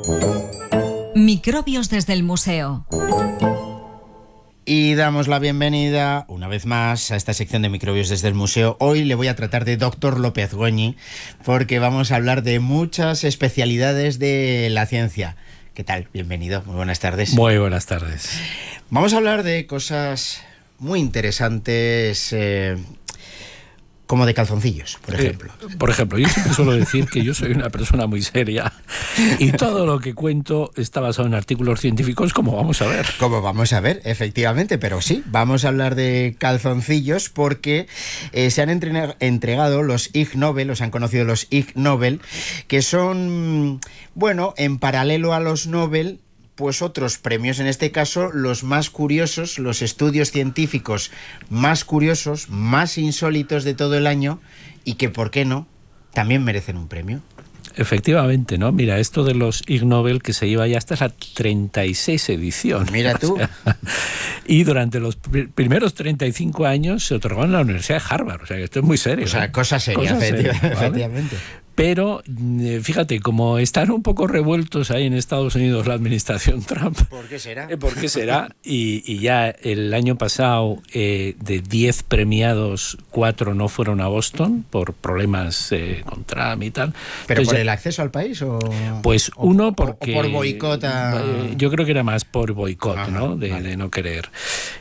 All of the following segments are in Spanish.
Microbios desde el museo. Y damos la bienvenida una vez más a esta sección de Microbios desde el museo. Hoy le voy a tratar de Dr. López Goñi, porque vamos a hablar de muchas especialidades de la ciencia. ¿Qué tal? Bienvenido, muy buenas tardes. Muy buenas tardes. Vamos a hablar de cosas muy interesantes, como de calzoncillos, por ejemplo. Por ejemplo, yo siempre suelo decir que yo soy una persona muy seria y todo lo que cuento está basado en artículos científicos, como vamos a ver. Como vamos a ver, efectivamente, pero sí, vamos a hablar de calzoncillos porque se han entregado los Ig Nobel, los han conocido los Ig Nobel, que son, bueno, en paralelo a los Nobel, pues otros premios, en este caso los más curiosos, los estudios científicos más curiosos, más insólitos de todo el año y que, ¿por qué no?, también merecen un premio. Efectivamente, ¿no? Mira, esto de los Ig Nobel que se lleva ya hasta la 36 edición. Mira tú. O sea, y durante los primeros 35 años se otorgó en la Universidad de Harvard. O sea, que esto es muy serio. O sea, cosa seria, efectivamente. Pero, fíjate, como están un poco revueltos ahí en Estados Unidos la administración Trump. ¿Por qué será? ¿Por qué será? Y ya el año pasado, de 10 premiados, 4 no fueron a Boston por problemas con Trump y tal. ¿Pero entonces, por el acceso al país o...? Pues uno porque... O por boicot a... Yo creo que era más por boicot, Ajá, ¿no? vale. De no querer...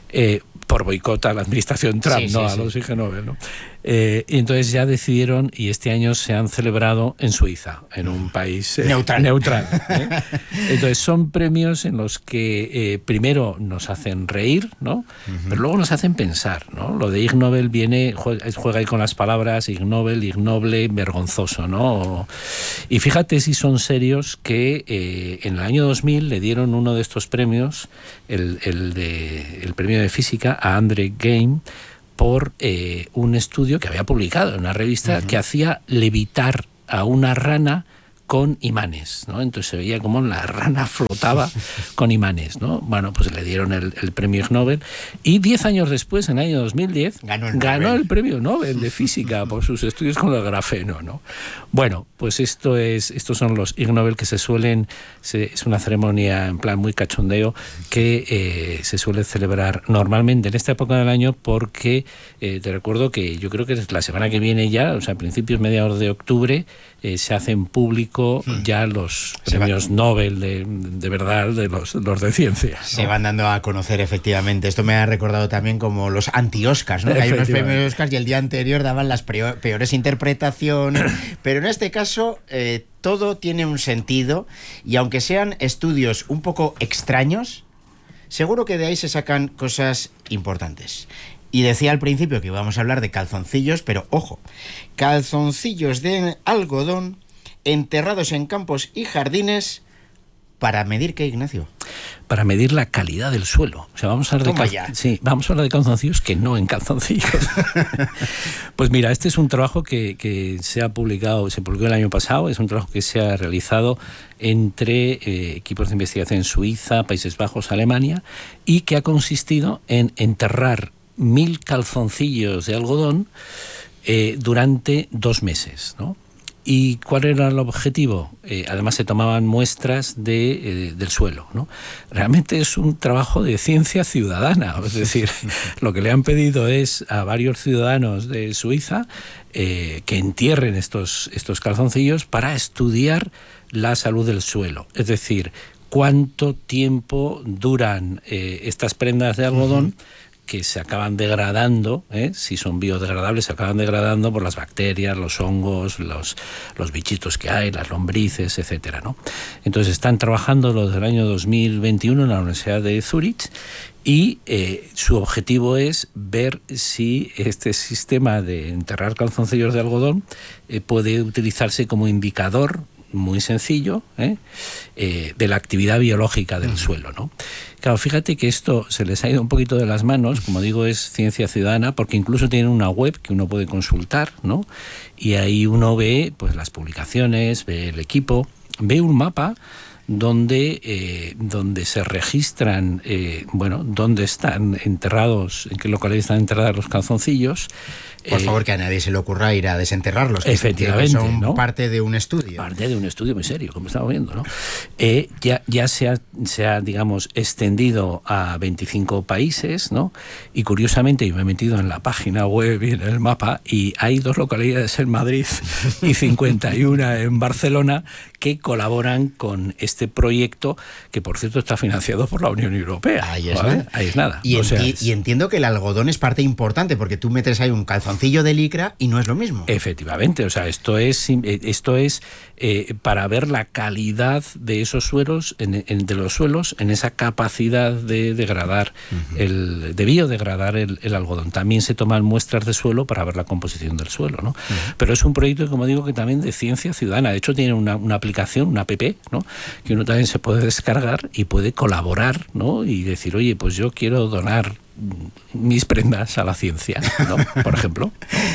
por boicot a la administración Trump, sí, no sí, a los Ig Nobel, ¿no? Y entonces ya decidieron, y este año se han celebrado en Suiza, en un país neutral. Entonces son premios en los que primero nos hacen reír, ¿no? Pero luego nos hacen pensar, ¿no? Lo de Ig Nobel juega ahí con las palabras Ig Nobel, ignoble, vergonzoso, ¿no? Y fíjate si son serios que en el año 2000 le dieron uno de estos premios, el premio de física, a Andre Geim, por un estudio que había publicado en una revista que hacía levitar a una rana con imanes, ¿no? Entonces se veía como la rana flotaba con imanes, ¿no? Bueno, pues le dieron el premio Ig Nobel y 10 años después, en el año 2010, ganó el premio Nobel de física por sus estudios con el grafeno, ¿no? Bueno, pues estos son los Ig Nobel que es una ceremonia en plan muy cachondeo que se suele celebrar normalmente en esta época del año porque te recuerdo que yo creo que la semana que viene ya, o sea, a principios, mediados de octubre, se hacen público ya los premios Nobel de verdad, de los de ciencia, ¿no? Se van dando a conocer, efectivamente. Esto me ha recordado también como los anti-Oscars, ¿no? Que hay unos premios Oscars y el día anterior daban las peores interpretaciones. Pero en este caso todo tiene un sentido y aunque sean estudios un poco extraños, seguro que de ahí se sacan cosas importantes. Y decía al principio que íbamos a hablar de calzoncillos, pero ojo, calzoncillos de algodón enterrados en campos y jardines para medir ¿qué, Ignacio? Para medir la calidad del suelo. O sea, vamos a hablar vamos a hablar de calzoncillos que no en calzoncillos. Pues mira, este es un trabajo que se publicó el año pasado, es un trabajo que se ha realizado entre equipos de investigación en Suiza, Países Bajos, Alemania, y que ha consistido en enterrar 1000 calzoncillos de algodón durante 2 meses, ¿no? ¿Y cuál era el objetivo? Además se tomaban muestras del suelo, ¿no? Realmente es un trabajo de ciencia ciudadana, es decir, lo que le han pedido es a varios ciudadanos de Suiza que entierren estos calzoncillos para estudiar la salud del suelo, es decir, cuánto tiempo duran estas prendas de algodón que se acaban degradando, si son biodegradables, se acaban degradando por las bacterias, los hongos, los bichitos que hay, las lombrices, etcétera, ¿no? Entonces están trabajando desde el año 2021 en la Universidad de Zúrich y su objetivo es ver si este sistema de enterrar calzoncillos de algodón puede utilizarse como indicador muy sencillo de la actividad biológica del suelo, ¿no? Claro, fíjate que esto se les ha ido un poquito de las manos, como digo, es ciencia ciudadana, porque incluso tienen una web que uno puede consultar, ¿no? Y ahí uno ve pues las publicaciones, ve el equipo, ve un mapa donde se registran, dónde están enterrados, en qué localidad están enterrados los calzoncillos. Por favor, que a nadie se le ocurra ir a desenterrarlos. Efectivamente, que son, ¿no?, parte de un estudio. Parte de un estudio muy serio, como estamos viendo, ¿no? Ya se ha, digamos, extendido a 25 países, ¿no? Y curiosamente, yo me he metido en la página web y en el mapa, y hay 2 localidades en Madrid y 51 en Barcelona que colaboran con este proyecto, que por cierto está financiado por la Unión Europea. Ahí es, ¿vale? Ahí es nada. Y entiendo que el algodón es parte importante, porque tú metes ahí un calzoncillo de licra y no es lo mismo. Efectivamente, o sea, esto es para ver la calidad de esos suelos, de los suelos, en esa capacidad de degradar, de biodegradar el algodón. También se toman muestras de suelo para ver la composición del suelo, ¿no? Pero es un proyecto, como digo, que también de ciencia ciudadana. De hecho, tiene una aplicación, una app, ¿no?, que uno también se puede descargar y puede colaborar, ¿no?, y decir, oye, pues yo quiero donar mis prendas a la ciencia, ¿no?, por ejemplo.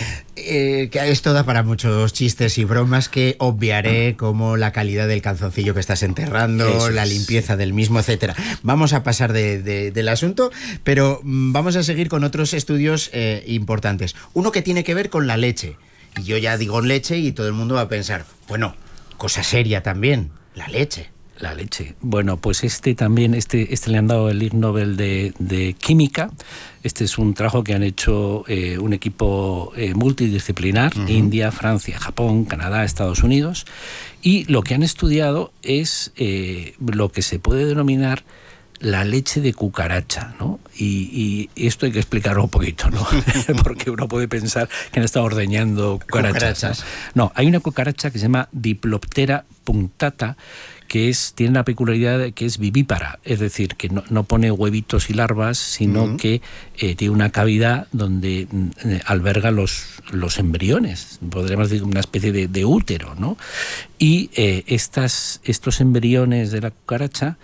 Que esto da para muchos chistes y bromas que obviaré, como la calidad del calzoncillo que estás enterrando, la limpieza del mismo, etcétera. Vamos a pasar del asunto, pero vamos a seguir con otros estudios importantes. Uno que tiene que ver con la leche. Y yo ya digo leche y todo el mundo va a pensar, bueno, cosa seria también, la leche. La leche. Bueno, pues este le han dado el Ig Nobel de Química. Este es un trabajo que han hecho un equipo multidisciplinar, India, Francia, Japón, Canadá, Estados Unidos, y lo que han estudiado es lo que se puede denominar la leche de cucaracha, ¿no? Y esto hay que explicarlo un poquito, ¿no? Porque uno puede pensar que han estado ordeñando cucarachas. No, hay una cucaracha que se llama Diploptera punctata, que tiene la peculiaridad de que es vivípara, es decir, que no pone huevitos y larvas, sino que tiene una cavidad donde alberga los embriones, podríamos decir una especie de útero, ¿no? Y estos embriones de la cucaracha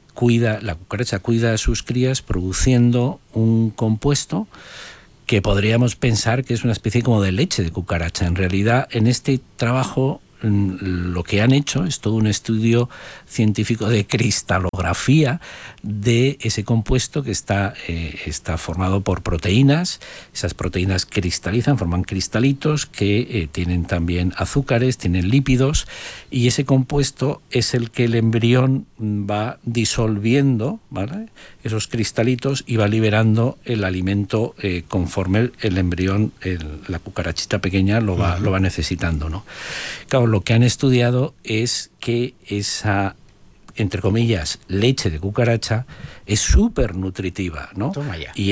cuida a sus crías produciendo un compuesto que podríamos pensar que es una especie como de leche de cucaracha. En realidad, en este trabajo, lo que han hecho es todo un estudio científico de cristalografía de ese compuesto que está formado por proteínas. Esas proteínas cristalizan, forman cristalitos que tienen también azúcares, tienen lípidos, y ese compuesto es el que el embrión va disolviendo, ¿vale?, esos cristalitos, y va liberando el alimento conforme el embrión, la cucarachita pequeña, lo va necesitando, ¿no? Claro, lo que han estudiado es que esa, entre comillas, leche de cucaracha es súper nutritiva, ¿no? Toma ya. Y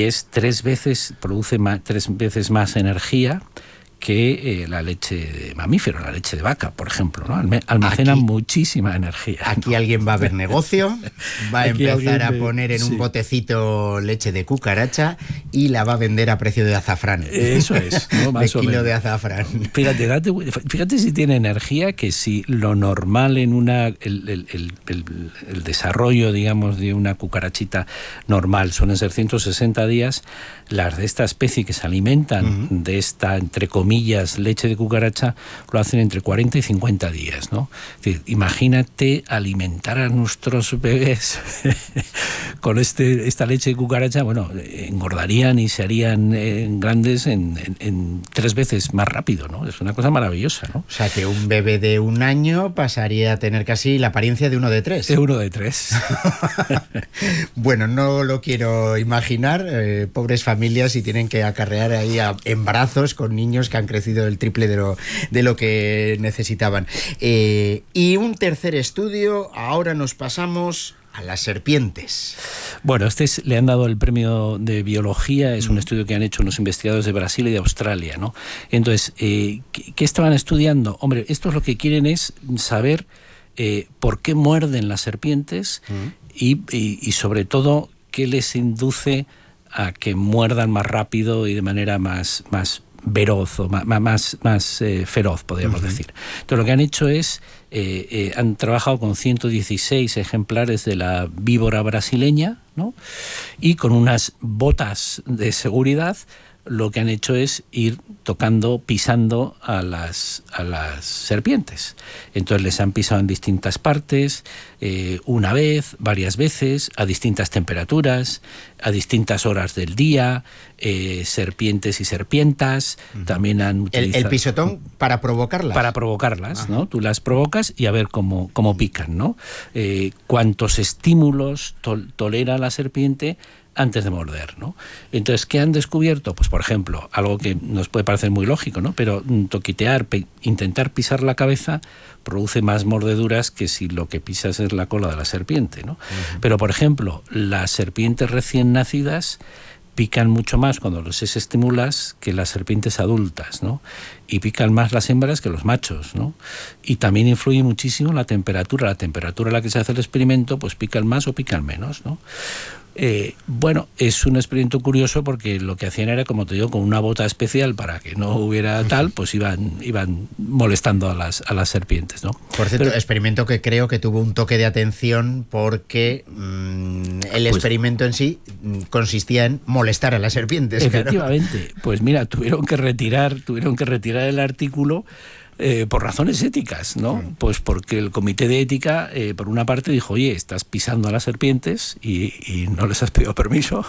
produce 3 veces más energía que la leche de mamífero, la leche de vaca, por ejemplo, ¿no? Almacenan muchísima energía, ¿no? Aquí alguien va a ver negocio, va a empezar a poner en un botecito leche de cucaracha y la va a vender a precio de azafrán. Eso es, ¿no? Más de kilo de azafrán. Fíjate si tiene energía, que si lo normal en el desarrollo, digamos, de una cucarachita normal suelen ser 160 días, las de esta especie que se alimentan de esta, entre comillas, leche de cucaracha, lo hacen entre 40 y 50 días, ¿no? Es decir, imagínate alimentar a nuestros bebés con esta leche de cucaracha. Bueno, engordarían y se harían grandes en 3 veces más rápido, ¿no? Es una cosa maravillosa, ¿no? O sea, que un bebé de 1 año pasaría a tener casi la apariencia de uno de 3. De uno de 3. Bueno, no lo quiero imaginar, pobres familias, y tienen que acarrear ahí embarazos con niños que han crecido el triple de lo que necesitaban. Y un tercer estudio, ahora nos pasamos a las serpientes. Bueno, le han dado el premio de biología, es un estudio que han hecho unos investigadores de Brasil y de Australia, ¿no? Entonces, ¿qué estaban estudiando? Hombre, estos lo que quieren es saber por qué muerden las serpientes y sobre todo qué les induce a que muerdan más rápido y de manera más veloz o más feroz, podríamos decir. Entonces, lo que han hecho es, han trabajado con 116 ejemplares de la víbora brasileña, ¿no? Y con unas botas de seguridad lo que han hecho es ir tocando, pisando a las serpientes. Entonces les han pisado en distintas partes, una vez, varias veces, a distintas temperaturas, a distintas horas del día, serpientes y serpientas. También han utilizado el pisotón para provocarlas. Para provocarlas, ¿no? Tú las provocas y a ver cómo pican, ¿no? Cuántos estímulos tolera la serpiente antes de morder, ¿no? Entonces, ¿qué han descubierto? Pues, por ejemplo, algo que nos puede parecer muy lógico, ¿no? Pero toquitear, intentar pisar la cabeza produce más mordeduras que si lo que pisas es la cola de la serpiente, ¿no? Pero, por ejemplo, las serpientes recién nacidas pican mucho más cuando los estimulas que las serpientes adultas, ¿no? Y pican más las hembras que los machos, ¿no? Y también influye muchísimo la temperatura a la que se hace el experimento, pues pican más o pican menos, ¿no? Bueno, es un experimento curioso porque lo que hacían era, como te digo, con una bota especial para que no hubiera tal, pues iban molestando a las serpientes, ¿no? Por cierto, experimento que creo que tuvo un toque de atención porque el experimento en sí consistía en molestar a las serpientes. Efectivamente. Claro. Pues mira, tuvieron que retirar el artículo por razones éticas, ¿no? Pues porque el comité de ética, por una parte, dijo, oye, estás pisando a las serpientes y no les has pedido permiso,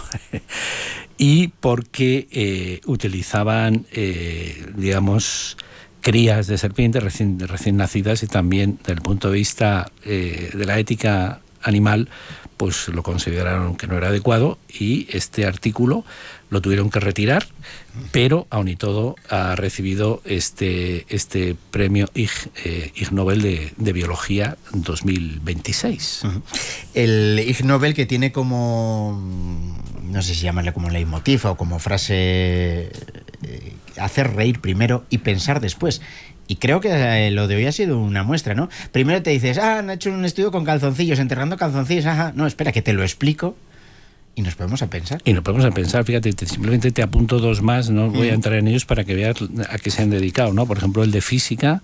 y porque utilizaban, digamos, crías de serpientes recién nacidas, y también, desde el punto de vista de la ética animal, pues lo consideraron que no era adecuado, y este artículo lo tuvieron que retirar, pero aun y todo ha recibido este premio Ig Nobel de Biología 2026. El Ig Nobel, que tiene como, no sé si llamarle como leitmotiv o como frase, hacer reír primero y pensar después. Y creo que lo de hoy ha sido una muestra, ¿no? Primero te dices, han hecho un estudio con calzoncillos, enterrando calzoncillos, no, espera, que te lo explico. Y nos ponemos a pensar. Fíjate, simplemente te apunto dos más, no voy a entrar en ellos para que veas a qué se han dedicado, ¿no? Por ejemplo, el de física,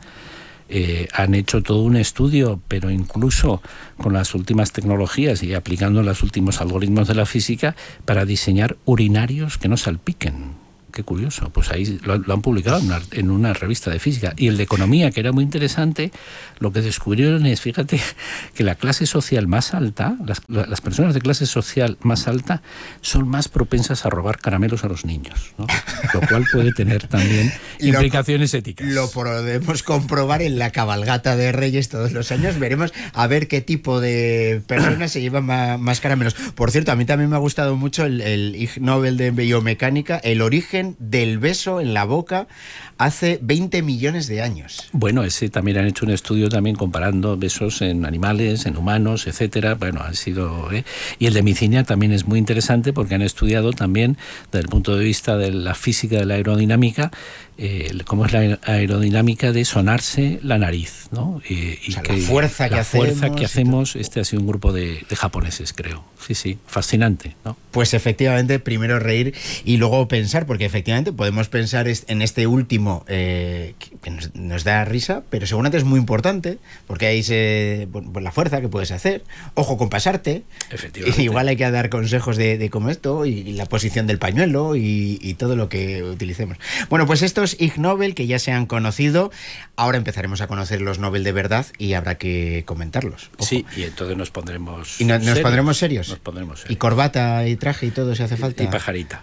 han hecho todo un estudio, pero incluso con las últimas tecnologías y aplicando los últimos algoritmos de la física, para diseñar urinarios que no salpiquen. Qué curioso, pues ahí lo han publicado en una revista de física. Y el de economía, que era muy interesante, lo que descubrieron es, fíjate, que la clase social más alta, las personas de clase social más alta, son más propensas a robar caramelos a los niños, ¿no? Lo cual puede tener también implicaciones éticas. Lo podemos comprobar en la cabalgata de Reyes todos los años. Veremos a ver qué tipo de personas se llevan más caramelos. Por cierto, a mí también me ha gustado mucho el Ig Nobel de Biomecánica, el origen del beso en la boca hace 20 millones de años. Bueno, ese también han hecho un estudio también comparando besos en animales, en humanos, etcétera. Bueno, han sido... Y el de micinia también es muy interesante porque han estudiado también, desde el punto de vista de la física de la aerodinámica, cómo es la aerodinámica de sonarse la nariz, ¿no? O sea, la fuerza que hacemos. Este ha sido un grupo de japoneses, creo. Sí, fascinante, ¿no? Pues efectivamente, primero reír y luego pensar, porque efectivamente podemos pensar en este último que nos da risa, pero seguramente es muy importante, porque ahí pues la fuerza que puedes hacer, ojo con pasarte, efectivamente. Igual hay que dar consejos de cómo esto, y la posición del pañuelo y todo lo que utilicemos. Bueno, pues estos Ig Nobel que ya se han conocido, ahora empezaremos a conocer los Nobel de verdad y habrá que comentarlos. Ojo. Sí, y entonces nos pondremos pondremos serios. Nos pondremos serios. Y corbata y traje y todo si hace falta. Y pajarita.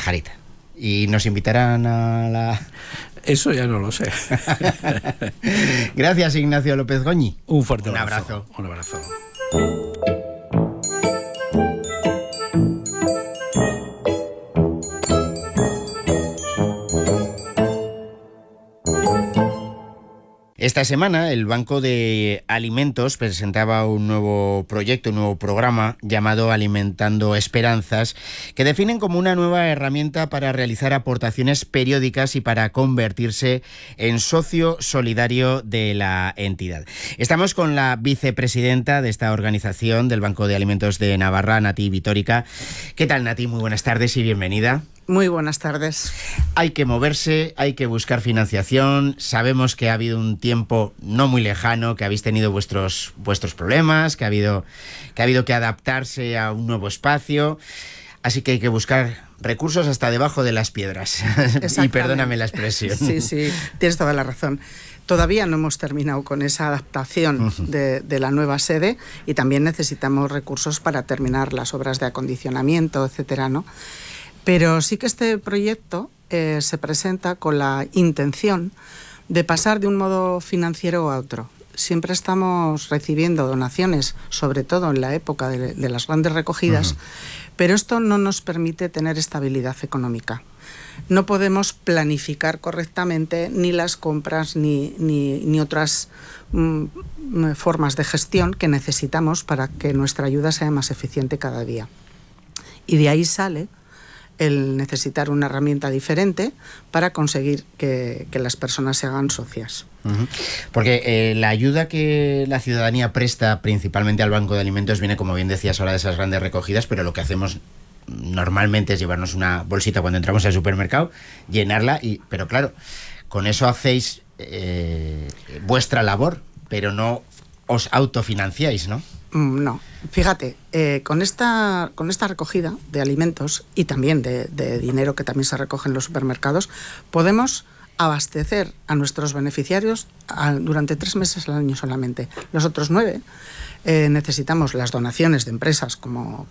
Y nos invitarán a la... Eso ya no lo sé. Gracias, Ignacio López Goñi. Un fuerte abrazo. Un abrazo. Esta semana el Banco de Alimentos presentaba un nuevo proyecto, un nuevo programa llamado Alimentando Esperanzas, que definen como una nueva herramienta para realizar aportaciones periódicas y para convertirse en socio solidario de la entidad. Estamos con la vicepresidenta de esta organización del Banco de Alimentos de Navarra, Nati Vitórica. ¿Qué tal, Nati? Muy buenas tardes y bienvenida. Muy buenas tardes. Hay que moverse, hay que buscar financiación. Sabemos que ha habido un tiempo no muy lejano, que habéis tenido vuestros problemas, que ha habido que adaptarse a un nuevo espacio. Así que hay que buscar recursos hasta debajo de las piedras. Y perdóname la expresión. Sí, tienes toda la razón. Todavía no hemos terminado con esa adaptación de la nueva sede y también necesitamos recursos para terminar las obras de acondicionamiento, etcétera, ¿no? Pero sí que este proyecto se presenta con la intención de pasar de un modo financiero a otro. Siempre estamos recibiendo donaciones, sobre todo en la época de las grandes recogidas, pero esto no nos permite tener estabilidad económica. No podemos planificar correctamente ni las compras ni otras formas de gestión que necesitamos para que nuestra ayuda sea más eficiente cada día. Y de ahí sale el necesitar una herramienta diferente para conseguir que las personas se hagan socias. Porque la ayuda que la ciudadanía presta principalmente al Banco de Alimentos viene, como bien decías ahora, de esas grandes recogidas, pero lo que hacemos normalmente es llevarnos una bolsita cuando entramos al supermercado, llenarla, pero claro, con eso hacéis vuestra labor, pero no os autofinanciáis, ¿no? No, fíjate, con esta recogida de alimentos y también de dinero que también se recoge en los supermercados, podemos abastecer a nuestros beneficiarios durante 3 meses al año solamente. Los otros 9 necesitamos las donaciones de empresas como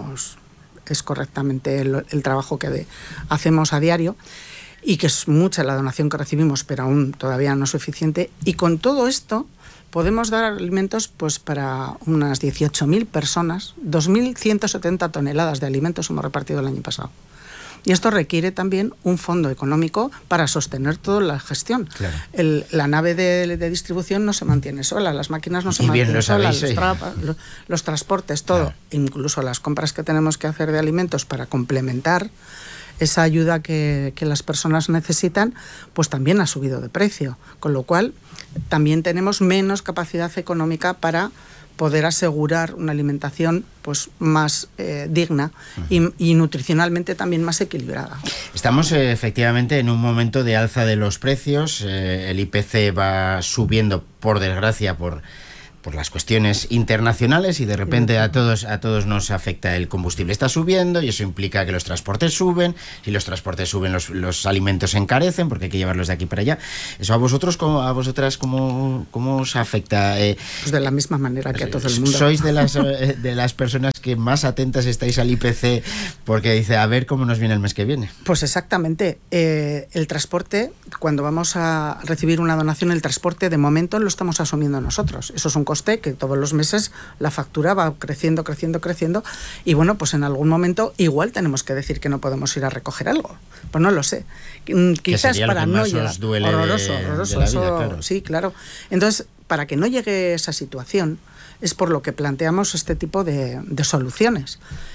es correctamente el trabajo que hacemos a diario, y que es mucha la donación que recibimos, pero aún todavía no es suficiente. Y con todo esto podemos dar alimentos pues para unas 18.000 personas, 2.170 toneladas de alimentos hemos repartido el año pasado. Y esto requiere también un fondo económico para sostener toda la gestión. Claro. La nave de distribución no se mantiene sola, las máquinas no se mantienen solas, los transportes, todo. Claro. Incluso las compras que tenemos que hacer de alimentos para complementar esa ayuda que las personas necesitan, pues también ha subido de precio. Con lo cual, también tenemos menos capacidad económica para poder asegurar una alimentación pues más digna y nutricionalmente también más equilibrada. Estamos efectivamente en un momento de alza de los precios. El IPC va subiendo, por desgracia, por las cuestiones internacionales, y de repente a todos nos afecta. El combustible está subiendo y eso implica que los transportes suben. Si los transportes suben, los alimentos se encarecen porque hay que llevarlos de aquí para allá. ¿Eso a vosotras cómo os afecta? Pues de la misma manera que a todo el mundo. ¿Sois de las personas que más atentas estáis al IPC porque dice a ver cómo nos viene el mes que viene? Pues exactamente. El transporte, cuando vamos a recibir una donación, el transporte de momento lo estamos asumiendo nosotros. Eso es un coste que todos los meses la factura va creciendo, y bueno, pues en algún momento igual tenemos que decir que no podemos ir a recoger algo. Pues no lo sé. Quizás para no llegar. Horroroso. Vida, claro. Sí, claro. Entonces, para que no llegue esa situación, es por lo que planteamos este tipo de soluciones.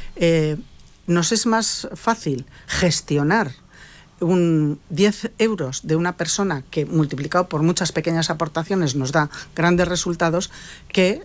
Nos es más fácil gestionar 10 euros de una persona que multiplicado por muchas pequeñas aportaciones nos da grandes resultados que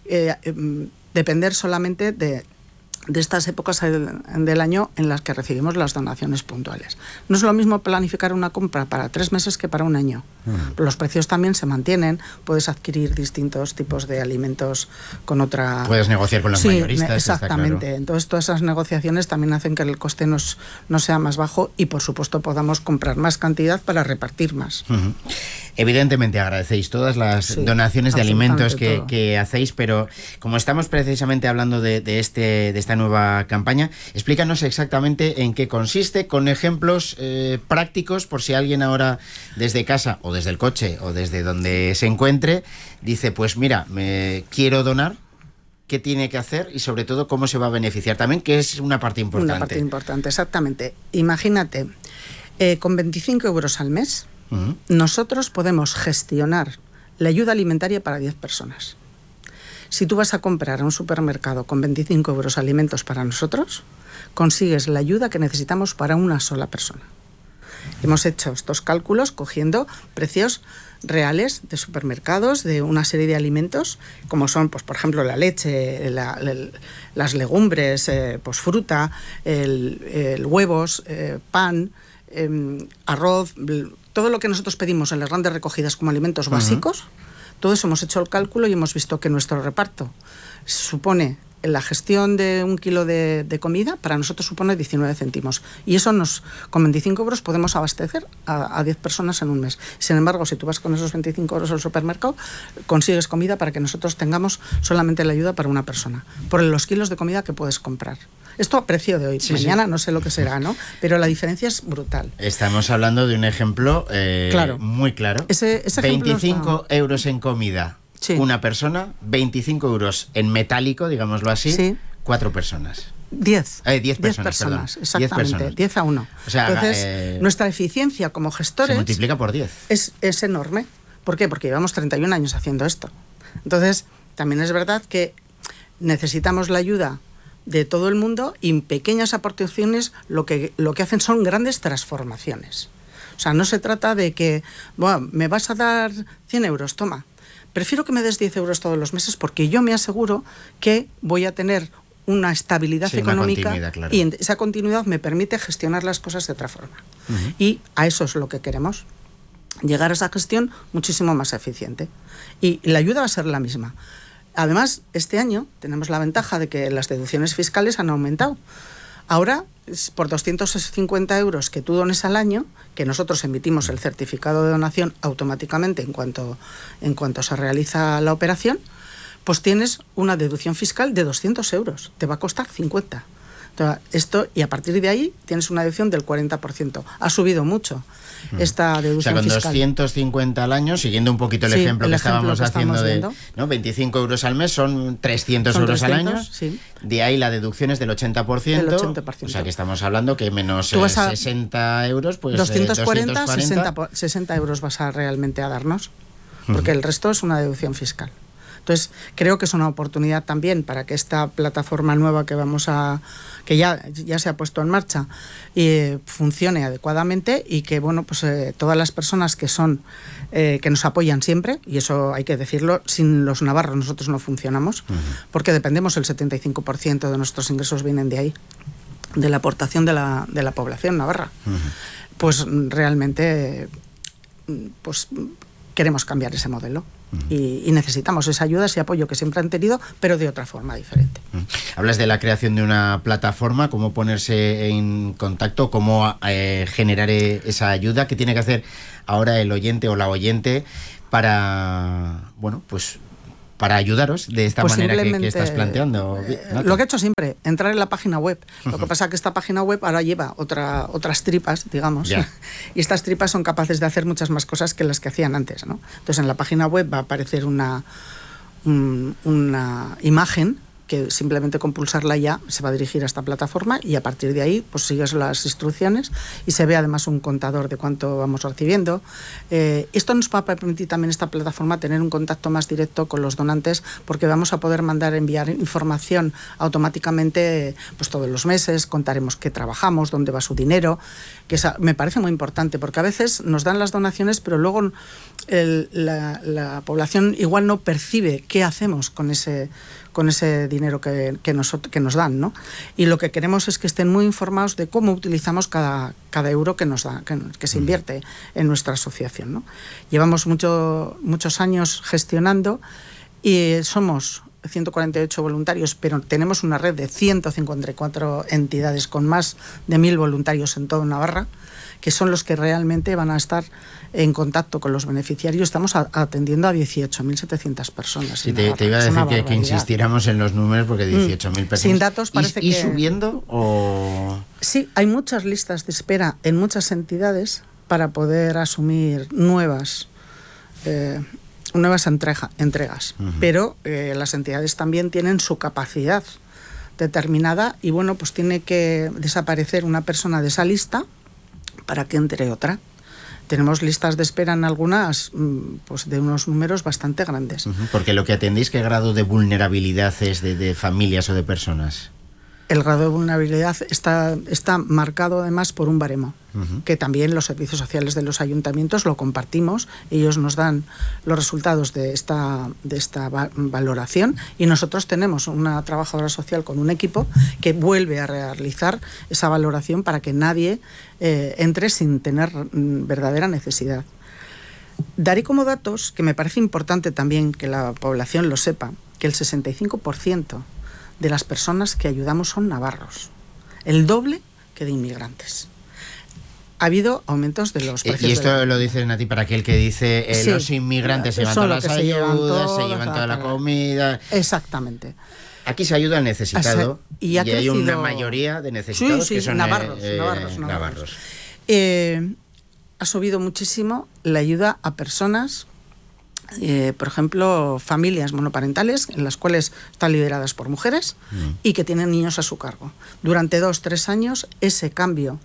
depender solamente de estas épocas del año en las que recibimos las donaciones puntuales. No es lo mismo planificar una compra para 3 meses que para un año. Los precios también se mantienen, puedes adquirir distintos tipos de alimentos con otra... Puedes negociar con los mayoristas. Exactamente. Está claro. Entonces todas esas negociaciones también hacen que el coste no sea más bajo y por supuesto podamos comprar más cantidad para repartir más. Evidentemente agradecéis todas las donaciones de alimentos que hacéis, pero como estamos precisamente hablando de esta nueva campaña, explícanos exactamente en qué consiste, con ejemplos prácticos, por si alguien ahora desde casa o desde el coche o desde donde se encuentre dice, pues mira, me quiero donar. ¿Qué tiene que hacer y sobre todo cómo se va a beneficiar también, que es una parte importante? Una parte importante, exactamente. Imagínate, con 25 euros al mes, nosotros podemos gestionar la ayuda alimentaria para 10 personas. Si tú vas a comprar a un supermercado con 25 euros alimentos para nosotros, consigues la ayuda que necesitamos para una sola persona. Hemos hecho estos cálculos cogiendo precios reales de supermercados de una serie de alimentos, como son, pues, por ejemplo, la leche, las legumbres, pues, fruta, huevos, pan, arroz, todo lo que nosotros pedimos en las grandes recogidas como alimentos básicos. Todo eso hemos hecho el cálculo y hemos visto que nuestro reparto supone la gestión de 1 kilo de comida para nosotros supone 19 céntimos. Y eso con 25 euros podemos abastecer a 10 personas en un mes. Sin embargo, si tú vas con esos 25 euros al supermercado, consigues comida para que nosotros tengamos solamente la ayuda para una persona, por los kilos de comida que puedes comprar. Esto a precio de hoy. Mañana no sé lo que será, ¿no? Pero la diferencia es brutal. Estamos hablando de un ejemplo muy claro. Ese 25 euros en comida. Sí. Una persona, 25 euros en metálico, digámoslo así, 4 personas. 10 personas, perdón. Exactamente, 10 a 1. O sea, entonces, nuestra eficiencia como gestores... Se multiplica por 10. Es enorme. ¿Por qué? Porque llevamos 31 años haciendo esto. Entonces, también es verdad que necesitamos la ayuda de todo el mundo, y en pequeñas aportaciones lo que hacen son grandes transformaciones. O sea, no se trata de que, bueno, me vas a dar 100 euros, toma. Prefiero que me des 10 euros todos los meses porque yo me aseguro que voy a tener una estabilidad económica, claro. Y esa continuidad me permite gestionar las cosas de otra forma. Y a eso es lo que queremos, llegar a esa gestión muchísimo más eficiente. Y la ayuda va a ser la misma. Además, este año tenemos la ventaja de que las deducciones fiscales han aumentado. Ahora, por 250 euros que tú dones al año, que nosotros emitimos el certificado de donación automáticamente en cuanto se realiza la operación, pues tienes una deducción fiscal de 200 euros. Te va a costar 50. Entonces, y a partir de ahí tienes una deducción del 40%. Ha subido mucho esta deducción fiscal. O sea, con 250 al año, siguiendo un poquito el ejemplo que estábamos haciendo ¿no? 25 euros al mes son 300 euros al año. Sí. De ahí la deducción es del 80%. Del 80%. O sea, que estamos hablando que menos 60 euros, pues 240. 60 euros vas a realmente a darnos, porque el resto es una deducción fiscal. Entonces, creo que es una oportunidad también para que esta plataforma nueva que ya se ha puesto en marcha funcione adecuadamente, y que pues todas las personas que nos apoyan siempre, y eso hay que decirlo, sin los navarros nosotros no funcionamos, porque dependemos, el 75% de nuestros ingresos vienen de ahí, de la aportación de la población navarra. Pues realmente pues queremos cambiar ese modelo. Y necesitamos esa ayuda, ese apoyo que siempre han tenido, pero de otra forma diferente. Hablas de la creación de una plataforma, cómo ponerse en contacto, cómo generar esa ayuda. ¿Qué tiene que hacer ahora el oyente o la oyente para ayudaros de esta manera que estás planteando? Lo que he hecho siempre, entrar en la página web. Lo que pasa es que esta página web ahora lleva otras tripas, digamos, y estas tripas son capaces de hacer muchas más cosas que las que hacían antes, ¿no? Entonces, en la página web va a aparecer una imagen que simplemente con pulsarla ya se va a dirigir a esta plataforma, y a partir de ahí pues sigues las instrucciones y se ve además un contador de cuánto vamos recibiendo. Esto nos va a permitir también, esta plataforma, tener un contacto más directo con los donantes, porque vamos a poder enviar información automáticamente pues todos los meses, contaremos qué trabajamos, dónde va su dinero, que me parece muy importante, porque a veces nos dan las donaciones, pero luego la población igual no percibe qué hacemos con ese dinero que nos dan, ¿no? Y lo que queremos es que estén muy informados de cómo utilizamos cada euro que nos da, que se invierte en nuestra asociación, ¿no? Llevamos muchos años gestionando y somos 148 voluntarios, pero tenemos una red de 154 entidades con más de 1.000 voluntarios en toda Navarra, que son los que realmente van a estar en contacto con los beneficiarios. Estamos atendiendo a 18.700 personas. Sí, te iba a decir que insistiéramos en los números, porque 18.000 personas. Sin datos parece ¿Y subiendo o...? Sí, hay muchas listas de espera en muchas entidades para poder asumir nuevas entregas. Pero las entidades también tienen su capacidad determinada, y pues tiene que desaparecer una persona de esa lista para que entre otra. Tenemos listas de espera en algunas pues de unos números bastante grandes. Porque lo que atendéis, ¿qué grado de vulnerabilidad es de familias o de personas? El grado de vulnerabilidad está marcado además por un baremo, que también los servicios sociales de los ayuntamientos lo compartimos. Ellos nos dan los resultados de esta valoración, y nosotros tenemos una trabajadora social con un equipo que vuelve a realizar esa valoración para que nadie entre sin tener verdadera necesidad. Daré como datos, que me parece importante también que la población lo sepa, que el 65% de las personas que ayudamos son navarros, el doble que de inmigrantes. Ha habido aumentos de los precios. Y esto lo dices, Nati, para aquel que dice sí, los inmigrantes se llevan todas las ayudas, se llevan toda la comida. Exactamente. Aquí se ayuda al necesitado y hay una crecido... mayoría de necesitados que son navarros. Ha subido muchísimo la ayuda a personas, por ejemplo, familias monoparentales, en las cuales están lideradas por mujeres y que tienen niños a su cargo. Durante 2-3 años, ese cambio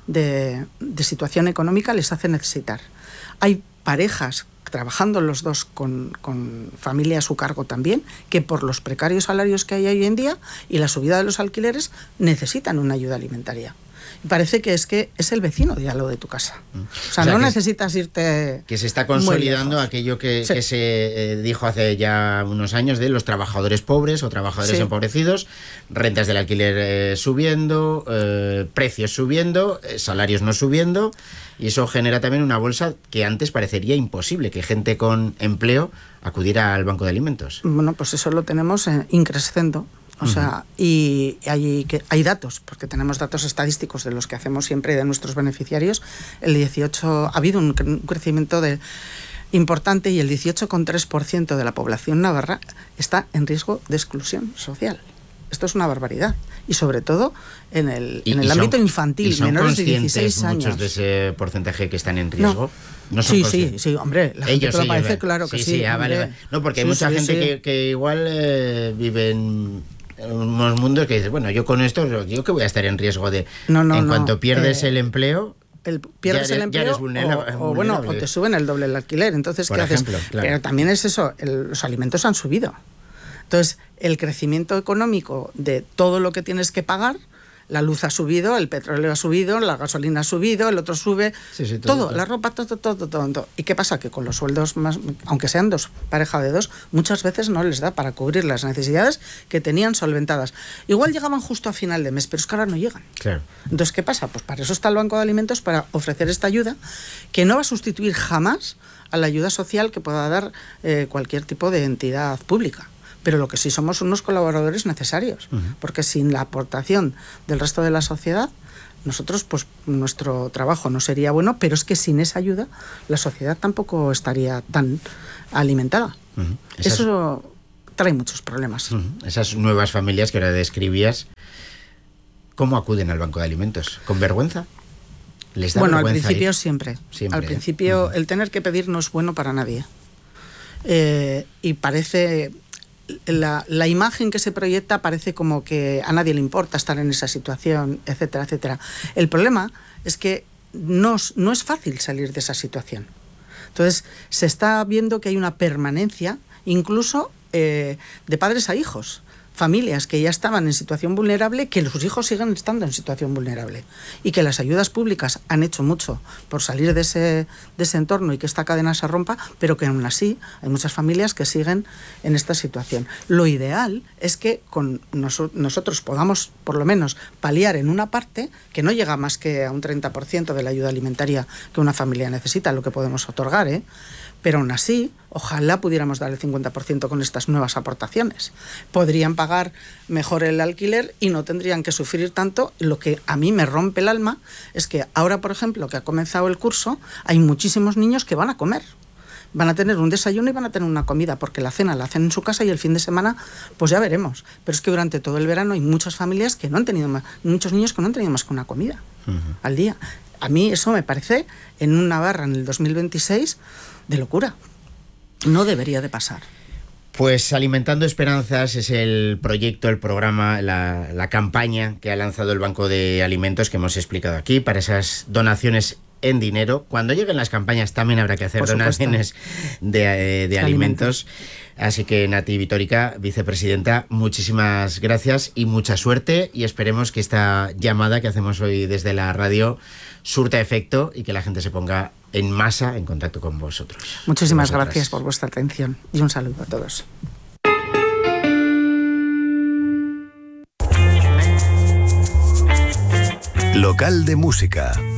de situación económica les hace necesitar. Hay parejas trabajando los dos con familia a su cargo también, que por los precarios salarios que hay hoy en día y la subida de los alquileres necesitan una ayuda alimentaria. Parece que es el vecino de al lado de tu casa. O sea no necesitas irte... Que se está consolidando aquello que se dijo hace ya unos años de los trabajadores pobres o trabajadores empobrecidos, rentas del alquiler subiendo, precios subiendo, salarios no subiendo, y eso genera también una bolsa que antes parecería imposible, que gente con empleo acudiera al banco de alimentos. Bueno, pues eso lo tenemos increscendo. O sea, y hay datos, porque tenemos datos estadísticos de los que hacemos siempre de nuestros beneficiarios. El 18 ha habido un crecimiento importante y el 18,3% de la población navarra está en riesgo de exclusión social. Esto es una barbaridad. Y sobre todo en el ámbito infantil, menores de 16 años. ¿Muchos de ese porcentaje que están en riesgo? No son sí, hombre. La gente lo parece, claro que sí. Vale. No, porque hay mucha gente que igual vive en unos mundos que dices, bueno, yo con esto, yo que voy a estar en riesgo de... En cuanto pierdes el empleo... Pierdes el empleo eres vulnerable. O te suben el doble el alquiler. Entonces, ¿qué haces? Claro. Pero también es eso, los alimentos han subido. Entonces, el crecimiento económico de todo lo que tienes que pagar, la luz ha subido, el petróleo ha subido, la gasolina ha subido, el otro sube, todo, la ropa, todo. ¿Y qué pasa? Que con los sueldos más, aunque sean pareja de dos, muchas veces no les da para cubrir las necesidades que tenían solventadas. Igual llegaban justo a final de mes, pero es que ahora no llegan. Claro. Entonces, ¿qué pasa? Pues para eso está el Banco de Alimentos, para ofrecer esta ayuda, que no va a sustituir jamás a la ayuda social que pueda dar cualquier tipo de entidad pública. Pero lo que sí somos unos colaboradores necesarios, porque sin la aportación del resto de la sociedad, nosotros, pues nuestro trabajo no sería bueno, pero es que sin esa ayuda la sociedad tampoco estaría tan alimentada. Eso trae muchos problemas. Esas nuevas familias que ahora describías, ¿cómo acuden al Banco de Alimentos? ¿Con vergüenza? ¿Les da vergüenza? Al principio siempre. Al principio el tener que pedir no es bueno para nadie. Y parece... La imagen que se proyecta parece como que a nadie le importa estar en esa situación, etcétera, etcétera. El problema es que no es fácil salir de esa situación. Entonces, se está viendo que hay una permanencia, incluso de padres a hijos. Familias que ya estaban en situación vulnerable, que sus hijos siguen estando en situación vulnerable, y que las ayudas públicas han hecho mucho por salir de ese entorno y que esta cadena se rompa, pero que aún así hay muchas familias que siguen en esta situación. Lo ideal es que con nosotros podamos por lo menos paliar en una parte, que no llega más que a un 30% de la ayuda alimentaria que una familia necesita, lo que podemos otorgar, pero aún así, ojalá pudiéramos dar el 50% con estas nuevas aportaciones. Podrían pagar mejor el alquiler y no tendrían que sufrir tanto. Lo que a mí me rompe el alma es que ahora, por ejemplo, que ha comenzado el curso, hay muchísimos niños que van a comer. Van a tener un desayuno y van a tener una comida, porque la cena la hacen en su casa y el fin de semana, pues ya veremos. Pero es que durante todo el verano hay muchas familias que no han tenido más, muchos niños que no han tenido más que una comida al día. A mí eso me parece, en una Navarra en el 2026, de locura. No debería de pasar. Pues Alimentando Esperanzas es el proyecto, el programa, la campaña que ha lanzado el Banco de Alimentos, que hemos explicado aquí, para esas donaciones en dinero. Cuando lleguen las campañas también habrá que hacer donaciones de alimentos. Así que Nati Vitórica, vicepresidenta, muchísimas gracias y mucha suerte, y esperemos que esta llamada que hacemos hoy desde la radio surta efecto y que la gente se ponga en masa en contacto con vosotros. Muchísimas gracias por vuestra atención y un saludo a todos. Local de música.